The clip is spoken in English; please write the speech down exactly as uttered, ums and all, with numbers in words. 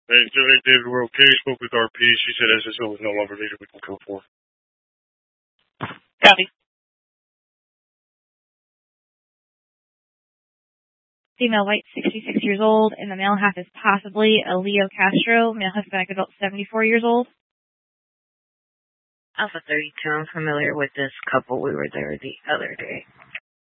Hey, so, hey, David, we're okay. Spoke with R P. She said S S O is no longer needed. We can go for. Copy. Female white, sixty-six years old, and the male half is possibly a Leo Castro. Male Hispanic adult, seventy-four years old. Alpha thirty-two, I'm familiar with this couple. We were there the other day.